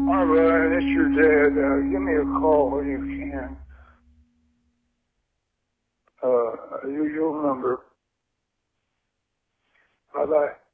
Hi, Brian. It's your dad. Give me a call when you can. Usual number. Bye-bye.